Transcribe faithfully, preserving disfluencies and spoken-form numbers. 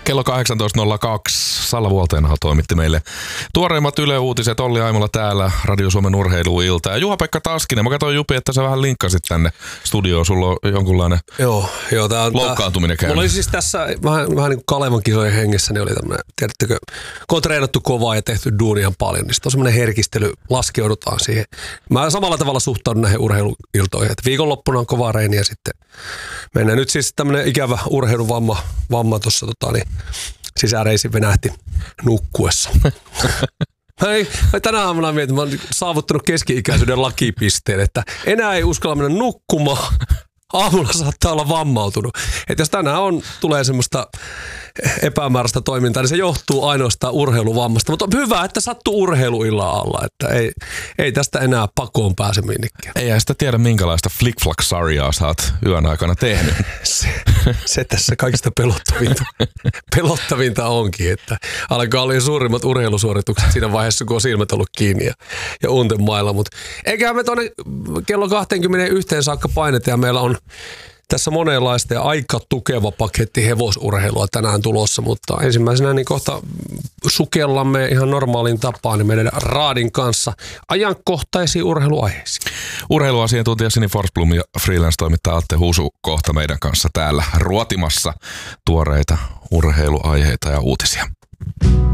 Kello kahdeksantoista nolla kaksi Salla Vuolteenaho toimitti meille tuoreimmat Yle Uutiset. Olli Aimola täällä, Radio Suomen urheiluilta. Ja Juha-Pekka Taskinen, mä katsoin Jupi, että sä vähän linkkasit tänne studioon. Sulla on jonkunlainen joo, joo, tää on, loukkaantuminen käynyt. Mulla oli siis tässä vähän, vähän niin kuin Kalevan kisojen hengessä, niin oli tämmöinen, tiedättekö, kun on treenattu kovaa ja tehty duunia ihan paljon, niin sitten on semmoinen herkistely, laskeudutaan siihen. Mä samalla tavalla suhtaudun näihin urheiluiltoihin, että viikonloppuna on kovaa reeni ja sitten mennään. Nyt siis tämmöinen ikävä urheiluvamma vamma tuossa tota, niin sisäreisin venähti nukkuessa. Ei, tänä aamuna mietin, mä oon saavuttanut keski-ikäisyyden lakipisteen, että enää ei uskalla mennä nukkumaan. Aamulla saattaa olla vammautunut. Että jos tänään on, tulee semmoista epämääräistä toimintaa, niin se johtuu ainoastaan urheiluvammasta. Mutta on hyvä, että sattuu urheiluillan alla, että ei, ei tästä enää pakoon pääse minnekään. Ei sitä tiedä, minkälaista flick-flack-sarjaa sä oot yön aikana tehnyt. Se, se tässä kaikista pelottavinta, pelottavinta onkin, että alkaa olla suurimmat urheilusuoritukset siinä vaiheessa, kun on silmät ollut kiinni ja, ja unten mailla. Mutta eiköhän me tuonne kello kaksikymmentäyksi saakka paineta ja meillä on tässä monenlaista ja aika tukeva paketti hevosurheilua tänään tulossa, mutta ensimmäisenä niin kohta sukellamme ihan normaaliin tapaan niin meidän Raadin kanssa ajankohtaisiin urheiluaiheisiin. Urheiluasiantuntija Sini Forsblom ja freelance-toimittaja Atte Husu kohta meidän kanssa täällä ruotimassa tuoreita urheiluaiheita ja uutisia.